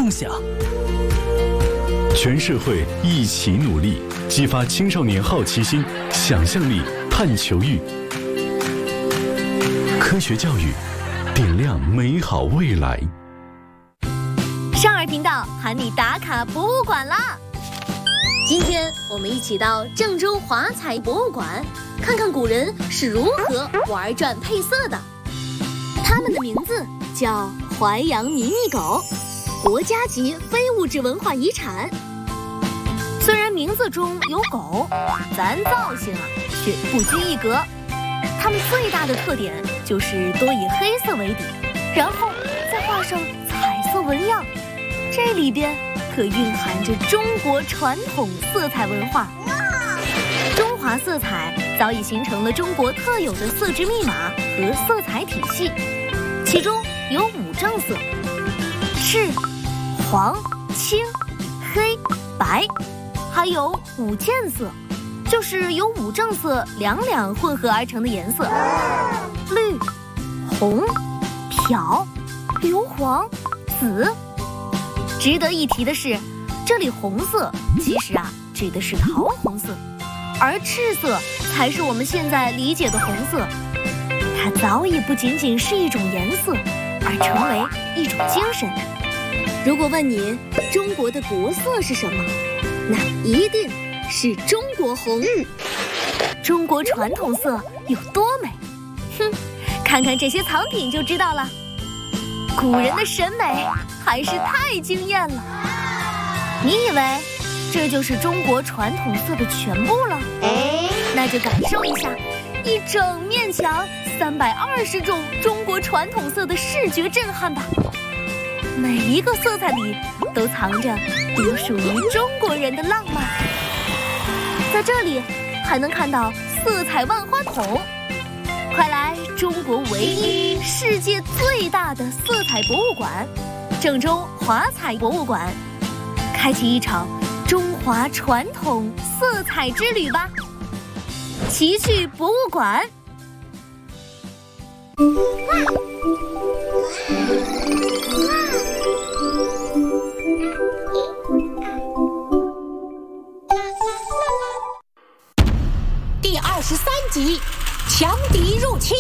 梦想。全社会一起努力，激发青少年好奇心、想象力、探求欲。科学教育，点亮美好未来。 少儿频道喊你打卡博物馆啦！今天我们一起到郑州华彩博物馆，看看古人是如何玩转配色的。它们的名字叫淮阳迷你狗，国家级非物质文化遗产。虽然名字中有狗，咱造型却不拘一格。它们最大的特点就是多以黑色为底，然后再画上彩色纹样，这里边可蕴含着中国传统色彩文化。中华色彩早已形成了中国特有的色值密码和色彩体系，其中有5正色：赤、黄、青、黑、白，还有5间色，就是由5正色2混合而成的颜色：绿、红、漂、硫磺、紫。值得一提的是，这里红色其实指的是桃红色，而赤色才是我们现在理解的红色。它早已不仅仅是一种颜色，而成为一种精神。如果问你中国的国色是什么，那一定是中国红。中国传统色有多美？看看这些藏品就知道了。古人的审美还是太惊艳了。你以为这就是中国传统色的全部了？那就感受一下一整面墙320种中国传统色的视觉震撼吧。每一个色彩里都藏着独属于中国人的浪漫。在这里还能看到色彩万花筒。快来中国唯一、世界最大的色彩博物馆——郑州华彩博物馆，开启一场中华传统色彩之旅吧！奇趣博物馆。 第23集。强敌入侵。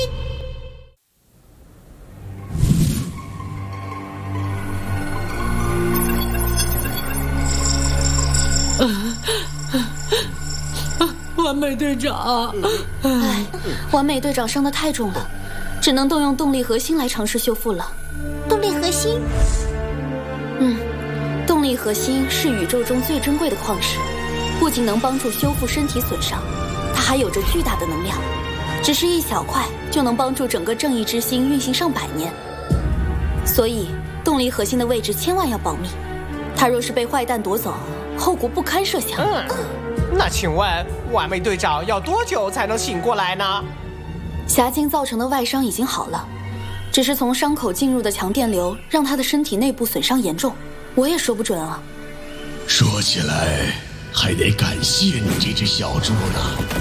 完美队长， 完美队长伤得太重了，只能动用动力核心来尝试修复了。 动力核心？ 动力核心是宇宙中最珍贵的矿石，不仅能帮助修复身体损伤，它还有着巨大的能量。只是一小块就能帮助整个正义之星运行上百年，所以动力核心的位置千万要保密。它若是被坏蛋夺走，后果不堪设想。 那请问完美队长要多久才能醒过来呢？ 霞晶造成的外伤已经好了，只是从伤口进入的强电流让他的身体内部损伤严重，我也说不准啊。 说起来还得感谢你这只小猪呢。